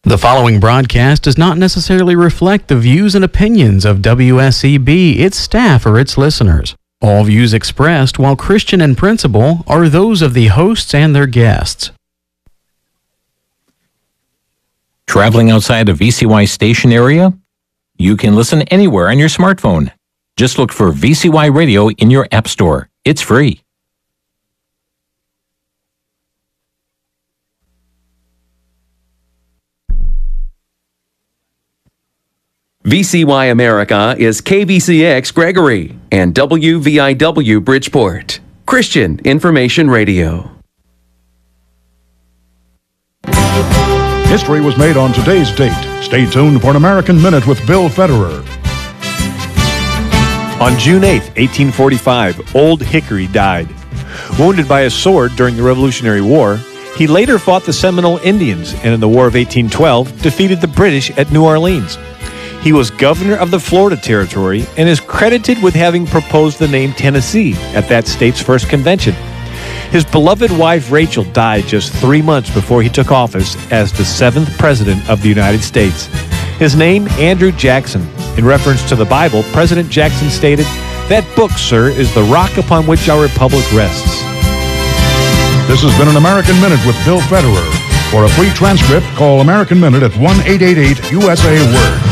The following broadcast does not necessarily reflect the views and opinions of WSEB, its staff, or its listeners. All views expressed, while Christian in principle, are those of the hosts and their guests. Traveling outside the VCY station area? You can listen anywhere on your smartphone. Just look for VCY Radio in your app store. It's free. VCY America is KVCX Gregory and WVIW Bridgeport. Christian Information Radio. History was made on today's date. Stay tuned for an American Minute with Bill Federer. On June 8, 1845, Old Hickory died. Wounded by a sword during the Revolutionary War, he later fought the Seminole Indians and in the War of 1812 defeated the British at New Orleans. He was governor of the Florida Territory and is credited with having proposed the name Tennessee at that state's first convention. His beloved wife Rachel died just 3 months before he took office as the 7th President of the United States. His name, Andrew Jackson. In reference to the Bible, President Jackson stated, "That book, sir, is the rock upon which our republic rests." This has been an American Minute with Bill Federer. For a free transcript, call American Minute at 1-888-USA-WORD.